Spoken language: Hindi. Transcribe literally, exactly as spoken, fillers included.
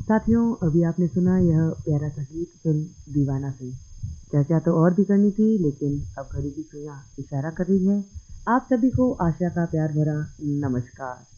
साथियों, अभी आपने सुना यह प्यारा सा गीत फिल्म दीवाना से। चर्चा तो और भी करनी थी, लेकिन अब घड़ी की सुइयाँ इशारा कर रही है। आप सभी को आशा का प्यार भरा नमस्कार।